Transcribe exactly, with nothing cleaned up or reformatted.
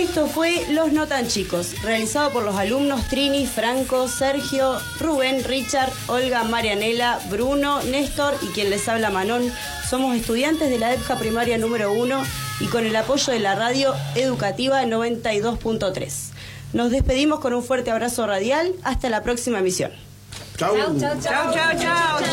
Esto fue Los No Tan Chicos, realizado por los alumnos Trini, Franco, Sergio, Rubén, Richard, Olga, Marianela, Bruno, Néstor y quien les habla, Manon. Somos estudiantes de la EPJA primaria número uno y con el apoyo de la radio educativa noventa y dos punto tres. Nos despedimos con un fuerte abrazo radial. Hasta la próxima emisión. Chau. Chau, chau, chau.